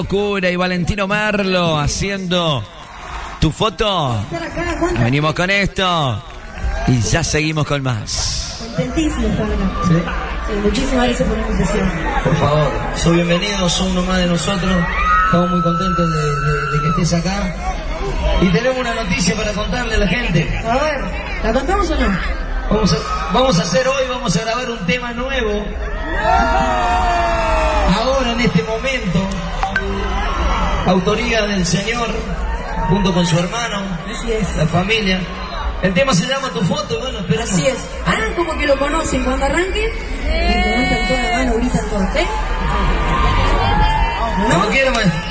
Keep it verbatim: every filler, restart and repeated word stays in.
Cura y Valentino Merlo haciendo tu foto. Venimos con esto y ya seguimos con más. Contentísimo estar acá. ¿Sí? Sí, muchísimas gracias por la invitación. Por favor, sos bienvenido, sos uno más de nosotros. Estamos muy contentos de, de, de que estés acá. Y tenemos una noticia para contarle a la gente. A ver, ¿la contamos o no? Vamos a, vamos a hacer hoy, vamos a grabar un tema nuevo. Ahora, en este momento, autoría del señor, junto con su hermano, Así es. la familia. El tema se llama Tu Foto, bueno, esperamos. Así es. Ah, como que lo conocen. Cuando arranquen, me levantan toda la mano, gritan todo. ¿Eh? Como quiera, maestro.